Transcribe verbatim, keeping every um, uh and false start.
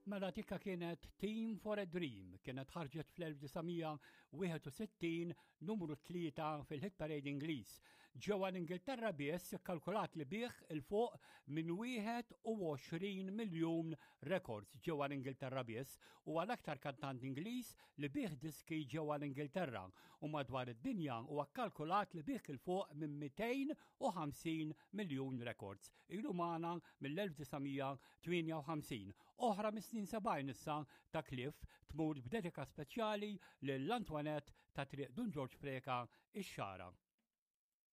Mela dikka kienet Team for a Dream, kienet ħarġet fl-1961 numru tlieta fil-hit parade Ingliż. Ġewwa l-Ingilterra biss ikkalkulat li bih il-fuq minn wieħed u għoxrin miljun records ġewwa l-Ingilterra biss u għal-aktar kantant Ingliż li bih diski ġewwa l-Ingilterra u madwar id-dinja huwa kkalkulat li bih il-fuq minn mitejn u ħamsin miljun records. Ilu magħna mill-1958. Oħra mis-snin sebgħin issa ta' Cliff tmur b'dedika speċjali lil Antoinette ta' triq Dun George Freka ix-Xara.